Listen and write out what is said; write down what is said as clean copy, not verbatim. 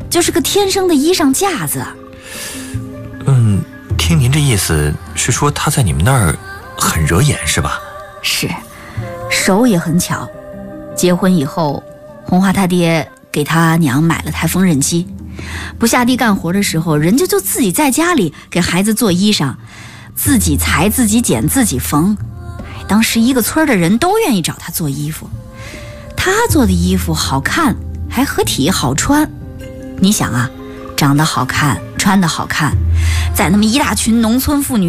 就是个天生的衣裳架子。 听您这意思是说他在你们那儿很惹眼是吧？ 是，手也很巧。结婚以后，红花他爹给他娘买了台缝纫机，不下地干活的时候，人家就自己在家里给孩子做衣裳，自己裁自己剪自己缝。当时一个村的人都愿意找他做衣服，他做的衣服好看还合体好穿。你想啊，长得好看穿得好看，在那么一大群农村妇女